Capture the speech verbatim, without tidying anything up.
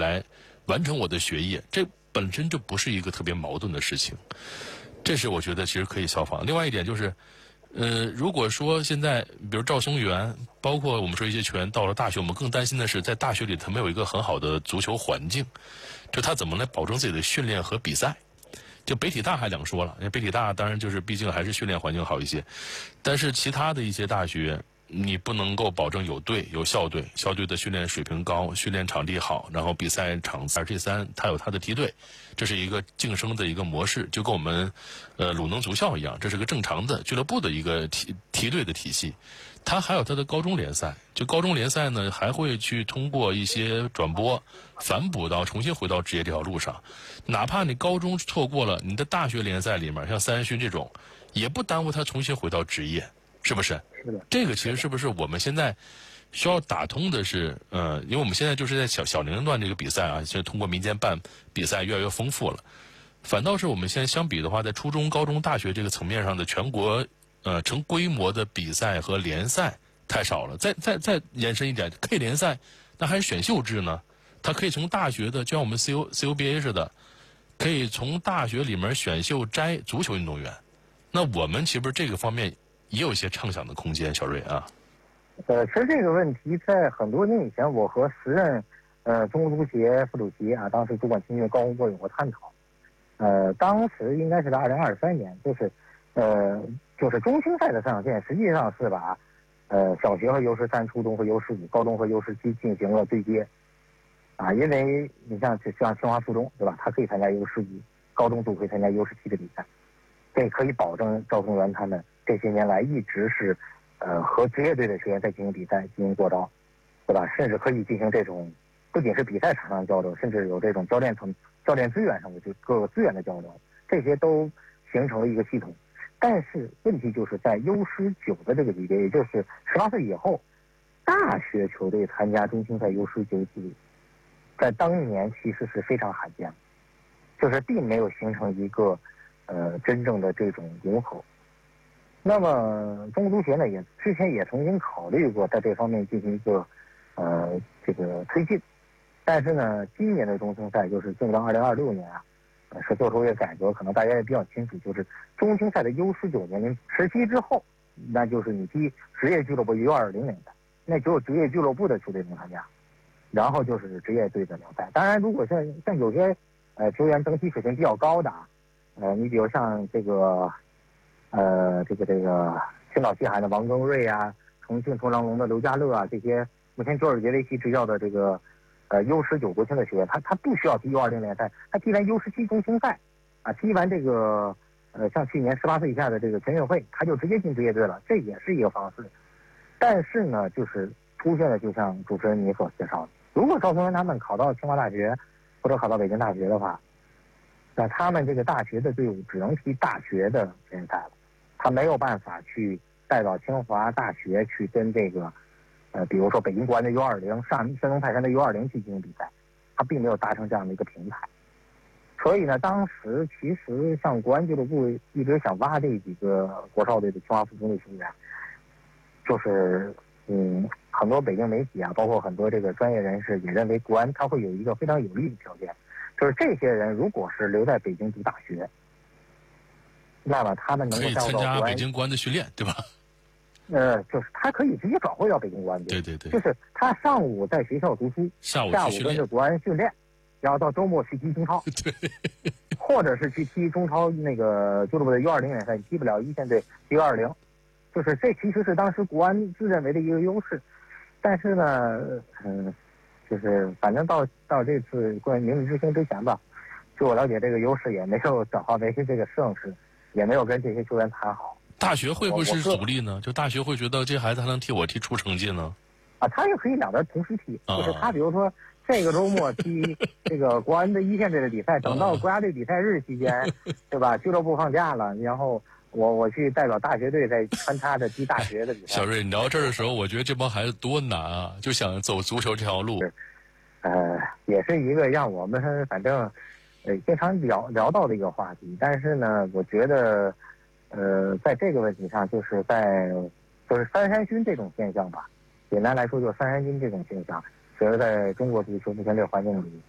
来完成我的学业，这本身就不是一个特别矛盾的事情。这是我觉得其实可以效仿。另外一点就是，呃，如果说现在比如赵松元，包括我们说一些球员到了大学，我们更担心的是在大学里他没有一个很好的足球环境，就他怎么来保证自己的训练和比赛。就北体大还两说了，因为北体大当然就是毕竟还是训练环境好一些，但是其他的一些大学，你不能够保证有队有校队，校队的训练水平高，训练场地好，然后比赛场二 T 三，它有它的梯队，这是一个晋升的一个模式，就跟我们呃鲁能足校一样，这是个正常的俱乐部的一个梯梯队的体系。它还有它的高中联赛，就高中联赛呢，还会去通过一些转播反哺到重新回到职业这条路上。哪怕你高中错过了，你的大学联赛里面像三军这种，也不耽误他重新回到职业，是不是？ 是的。 这个其实是不是我们现在需要打通的是，呃，因为我们现在就是在小小龄段这个比赛啊，现在通过民间办比赛越来越丰富了，反倒是我们现在相比的话，在初中、高中、大学这个层面上的全国。呃，成规模的比赛和联赛太少了。再再再延伸一点 ，K 联赛那还是选秀制呢？它可以从大学的，就像我们 C O C O B A 似的，可以从大学里面选秀摘足球运动员。那我们其实这个方面也有一些畅想的空间，小瑞啊。 呃，其实这个问题在很多年以前，我和时任呃中国足协副主席啊，当时主管青训高洪波有过探讨。呃，当时应该是在二零二三年，就是呃。就是中青赛的上限实际上是把，呃，小学和 U 十三、初中和 U 十五、高中和 U 十七进行了对接，啊，因为你像像清华附中对吧，它可以参加 U 十五，高中都可以参加 U 十七的比赛，这可以保证赵松元他们这些年来一直是，呃，和职业队的学员在进行比赛、进行过招，对吧？甚至可以进行这种，不仅是比赛场上交流，甚至有这种教练层、教练资源上的就各个资源的交流，这些都形成了一个系统。但是问题就是在 U 十九的这个级别，也就是十八岁以后，大学球队参加中青赛 U 十九级，在当年其实是非常罕见，就是并没有形成一个呃真正的这种融合。那么中国足协呢，也之前也曾经考虑过在这方面进行一个呃这个推进，但是呢，今年的中青赛就是进入到二零二六年啊。是做出一个改革，可能大家也比较清楚，就是中青赛的 U 十九年龄时期之后，那就是你踢职业俱乐部 U 二零联赛，那只有职业俱乐部的球队能参加，然后就是职业队的联赛。当然，如果像像有些呃球员整体水平比较高的，呃，你比如像这个呃这个这个青岛西海的王庚瑞啊，重庆铜狼龙的刘家乐啊，这些目前佐尔杰维奇执教的这个。呃 U 十九国青的学员，他他不需要踢 U 二零联赛，他踢完 U 十七中青赛，啊，踢完这个呃像去年十八岁以下的这个全运会，他就直接进职业队了，这也是一个方式。但是呢，就是出现了，就像主持人你所介绍的，如果赵松元他们考到清华大学或者考到北京大学的话，那他们这个大学的队伍只能踢大学的联赛了，他没有办法去带到清华大学去跟这个。呃，比如说北京国安的 U 二零、上山东泰山的 U 二零去进行比赛，他并没有达成这样的一个平台。所以呢，当时其实像国安俱乐部一直想挖这几个国少队的清华附中的球员，就是嗯，很多北京媒体啊，包括很多这个专业人士也认为国安他会有一个非常有利的条件，就是这些人如果是留在北京读大学，那么他们能够可以参加北京国安的训练，对吧？ 呃，就是他可以直接转会到北京国安队， 对对对， 就是他上午在学校读书， 下午下午跟着国安训练，然后到周末去踢中超， 对， 或者是去踢中超那个俱乐部的 U 二零联赛，踢不了一线队 U 二零，就是这其实是当时国安自认为的一个优势，但是呢，嗯，就是反正到到这次关于明日之星之前吧，据我了解，这个优势也没有转化为这个盛世，也没有跟这些球员谈好。 大学会不会是阻力呢？就大学会觉得这孩子还能替我踢出成绩呢？ 啊，他也可以两边同时踢，就是他比如说这个周末踢这个国安的一线队的比赛，等到国家队比赛日期间，对吧？俱乐部放假了，然后我我去代表大学队再穿插着踢大学的比赛。 小瑞，你聊这儿的时候，我觉得这帮孩子多难啊，就想走足球这条路。 呃，也是一个让我们反正呃经常聊聊到的一个话题，但是呢，我觉得。呃，在这个问题上，就是在就是三山军这种现象吧，简单来说就是三山军这种现象，其实在中国足球目前这个环境里